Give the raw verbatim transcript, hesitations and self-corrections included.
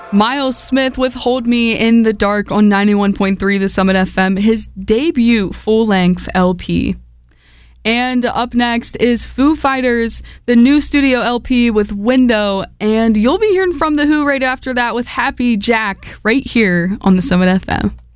Miles Smith with Hold Me in the Dark on ninety-one point three The Summit F M, his debut full-length L P. And up next is Foo Fighters, the new studio L P with Window, and you'll be hearing from The Who right after that with Happy Jack right here on The Summit F M.